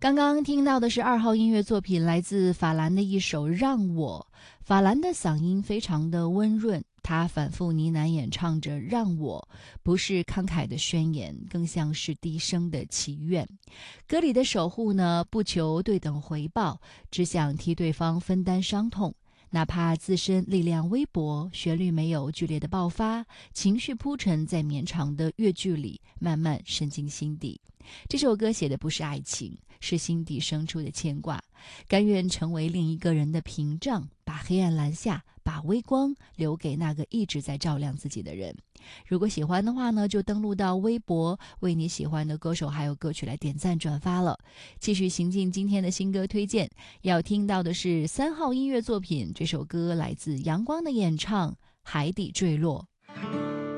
刚刚听到的是2号音乐作品，来自法兰的一首《让我》。法兰的嗓音非常的温润，他反复呢喃演唱着让我，不是慷慨的宣言，更像是低声的祈愿。歌里的守护呢，不求对等回报，只想替对方分担伤痛。哪怕自身力量微薄，旋律没有剧烈的爆发，情绪铺陈在绵长的乐句里慢慢渗进心底。这首歌写的不是爱情，是心底生出的牵挂，甘愿成为另一个人的屏障，把黑暗拦下，把微光留给那个一直在照亮自己的人。如果喜欢的话呢，就登录到微博，为你喜欢的歌手还有歌曲来点赞转发了。继续行进今天的新歌推荐，要听到的是3号音乐作品，这首歌来自阳光的演唱《海底坠落》。